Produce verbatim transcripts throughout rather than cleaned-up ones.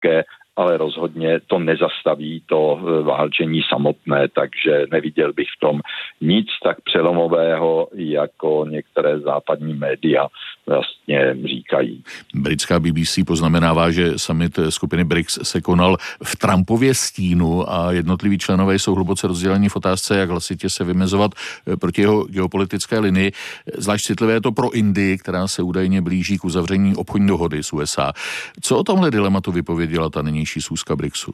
lehké, ale rozhodně to nezastaví to válčení samotné, takže neviděl bych v tom nic tak přelomového, jako některé západní média vlastně říkají. Britská B B C poznamenává, že summit skupiny B R I C S se konal v Trumpově stínu a jednotliví členové jsou hluboce rozděleni v otázce, jak hlasitě se vymezovat proti jeho geopolitické linii. Zvlášť citlivé je to pro Indii, která se údajně blíží k uzavření obchodní dohody s U S A. Co o tomhle dilematu vypověděla ta nynější schůzka B R I C S u?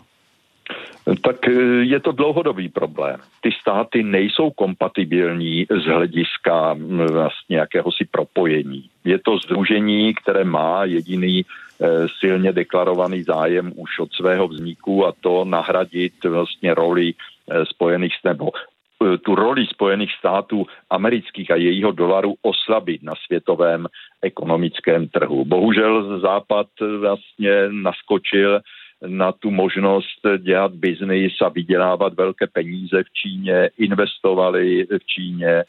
Tak je to dlouhodobý problém. Ty státy nejsou kompatibilní z hlediska vlastně jakéhosi propojení. Je to sdružení, které má jediný silně deklarovaný zájem už od svého vzniku, a to nahradit vlastně roli spojených nebo tu roli Spojených států amerických a jejího dolaru oslabit na světovém ekonomickém trhu. Bohužel Západ vlastně naskočil na tu možnost dělat biznis a vydělávat velké peníze v Číně, investovali v Číně,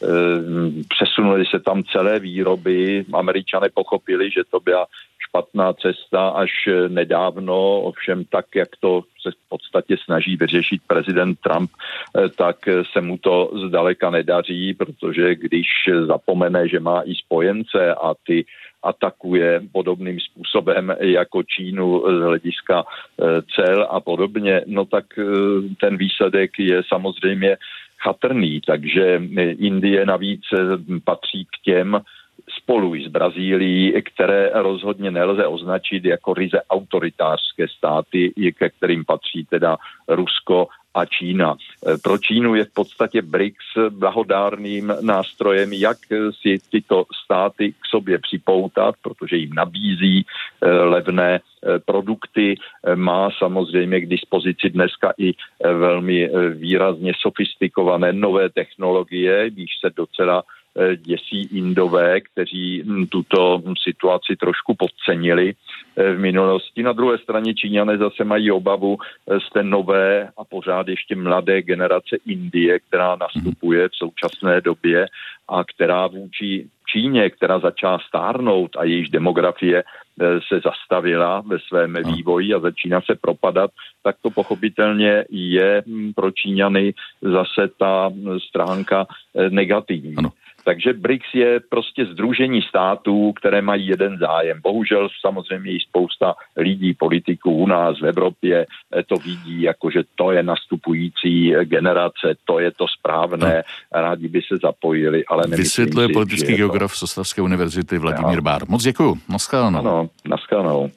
přesunuli se tam celé výroby. Američané pochopili, že to byla špatná cesta až nedávno, ovšem tak, jak to se v podstatě snaží vyřešit prezident Trump, tak se mu to zdaleka nedaří, protože když zapomene, že má i spojence a ty atakuje podobným způsobem jako Čínu z hlediska cel a podobně, no tak ten výsledek je samozřejmě chatrný, takže Indie navíc patří k těm spolu s Brazílií, které rozhodně nelze označit jako ryze autoritářské státy, ke kterým patří teda Rusko a Čína. Pro Čínu je v podstatě B R I C S blahodárným nástrojem, jak si tyto státy k sobě připoutat, protože jim nabízí levné produkty, má samozřejmě k dispozici dneska i velmi výrazně sofistikované nové technologie, když se docela děsí Indové, kteří tuto situaci trošku podcenili v minulosti. Na druhé straně Číňané zase mají obavu z té nové a pořád ještě mladé generace Indie, která nastupuje v současné době a která vůči Číně, která začala stárnout a jejíž demografie se zastavila ve svém vývoji a začíná se propadat, tak to pochopitelně je pro Číňany zase ta stránka negativní. Ano. Takže B R I C S je prostě sdružení států, které mají jeden zájem. Bohužel samozřejmě i spousta lidí, politiků u nás v Evropě to vidí, jako že to je nastupující generace, to je to správné, rádi by se zapojili, ale nemyslím si, vysvětluje politický geograf z Ostravské univerzity Vladimír Bár. Moc děkuju. Naschledanou. Ano, naschledanou.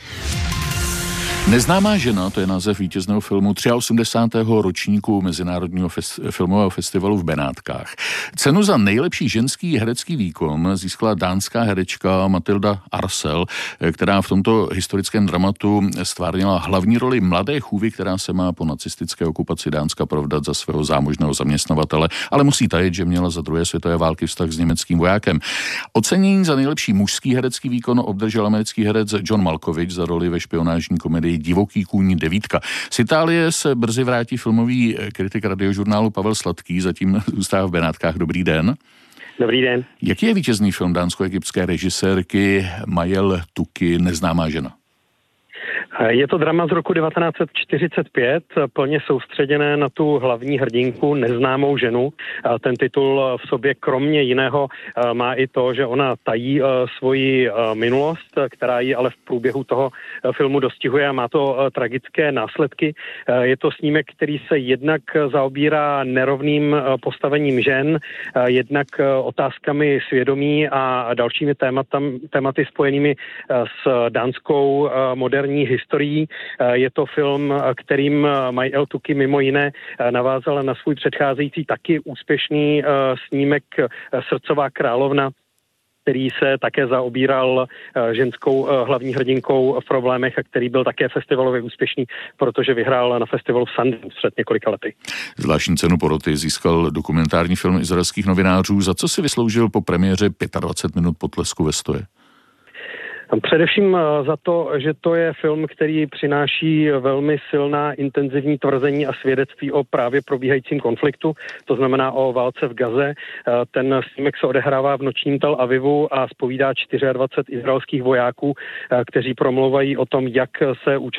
Neznámá žena, to je název vítězného filmu osmdesátého třetího ročníku Mezinárodního fest- filmového festivalu v Benátkách. Cenu za nejlepší ženský herecký výkon získala dánská herečka Matilda Arcel, která v tomto historickém dramatu stvárnila hlavní roli mladé chůvy, která se má po nacistické okupaci Dánska provdat za svého zámožného zaměstnavatele, ale musí tajit, že měla za druhé světové války vztah s německým vojákem. Ocenění za nejlepší mužský herecký výkon obdržel americký herec John Malkovich za roli ve špionážní komedii Divoký kůň devítka. Z Itálie se brzy vrátí filmový kritik radiožurnálu Pavel Sladký, zatím zůstává v Benátkách. Dobrý den. Dobrý den. Jaký je vítězný film dánsko-egyptské režisérky Majel Tuky Neznámá žena? Je to drama z roku devatenáct set čtyřicet pět, plně soustředěné na tu hlavní hrdinku, neznámou ženu. Ten titul v sobě kromě jiného má i to, že ona tají svoji minulost, která ji ale v průběhu toho filmu dostihuje a má to tragické následky. Je to snímek, který se jednak zaobírá nerovným postavením žen, jednak otázkami svědomí a dalšími tématam, tématy spojenými s dánskou moderní historií. Je to film, kterým Majel Tuky mimo jiné navázala na svůj předcházející taky úspěšný snímek Srdcová královna, který se také zaobíral ženskou hlavní hrdinkou v problémech a který byl také festivalově úspěšný, protože vyhrál na festivalu v Sundance před několika lety. Zvláštní cenu poroty získal dokumentární film izraelských novinářů, za co si vysloužil po premiéře dvacet pět minut potlesku ve stoje. Především za to, že to je film, který přináší velmi silná, intenzivní tvrzení a svědectví o právě probíhajícím konfliktu, to znamená o válce v Gaze. Ten snímek se odehrává v nočním Tel Avivu a zpovídá dvacet čtyři izraelských vojáků, kteří promlouvají o tom, jak se účastní